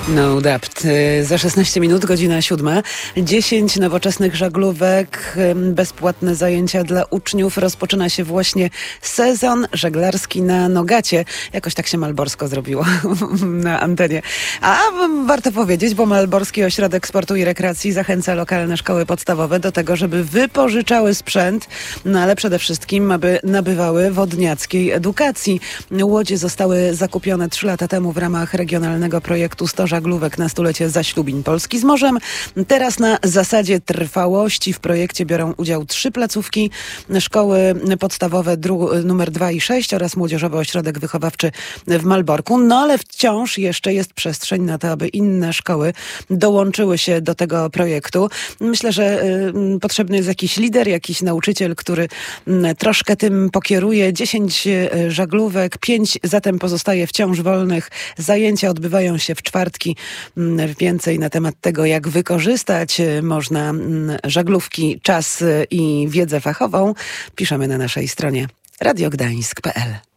No doubt. Za 16 minut, godzina 7. 10 nowoczesnych żaglówek, bezpłatne zajęcia dla uczniów. Rozpoczyna się właśnie sezon żeglarski na Nogacie. Jakoś tak się malborsko zrobiło na antenie. A warto powiedzieć, bo Malborski Ośrodek Sportu i Rekreacji zachęca lokalne szkoły podstawowe do tego, żeby wypożyczały sprzęt, no ale przede wszystkim, aby nabywały wodniackiej edukacji. Łodzie zostały zakupione 3 lata temu w ramach regionalnego projektu 100 żaglówek na stulecie zaślubin Polski z morzem. Teraz na zasadzie trwałości w projekcie biorą udział 3 placówki, szkoły podstawowe numer 2 i 6 oraz Młodzieżowy Ośrodek Wychowawczy w Malborku. No ale wciąż jeszcze jest przestrzeń na to, aby inne szkoły dołączyły się do tego projektu. Myślę, że potrzebny jest jakiś lider, jakiś nauczyciel, który troszkę tym pokieruje. 10 żaglówek, 5 zatem pozostaje wciąż wolnych. Zajęcia odbywają się w czwartki. Więcej na temat tego, jak wykorzystać można żaglówki, czas i wiedzę fachową, piszemy na naszej stronie radiogdańsk.pl.